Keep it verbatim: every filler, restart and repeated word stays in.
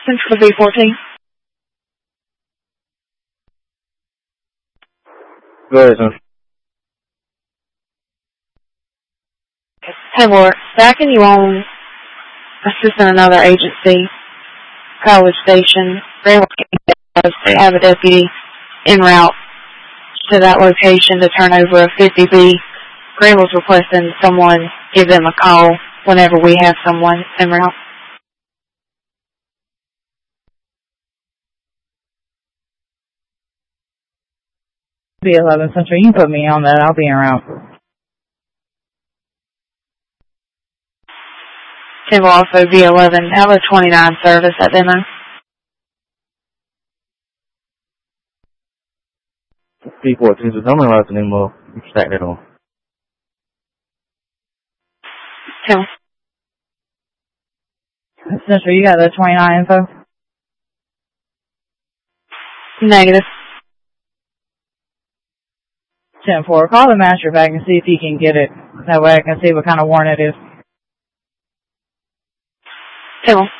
Requesting for the B fourteen. Go ahead, son. Hey, Laura, backing you on assisting another agency, College Station. They have a deputy en route to that location to turn over a fifty B. Greenville's requesting someone give them a call whenever we have someone en route. B eleven Central, you can put me on that. I'll be en route. Tim will also B eleven. Have a twenty-nine service at demo. B fourteen, so I'm allowed to name more. Stack that on. Tim. Central, you got the twenty-nine info? Negative. ten four, call the master back and see if he can get it. That way I can see what kind of warrant it is. Tim.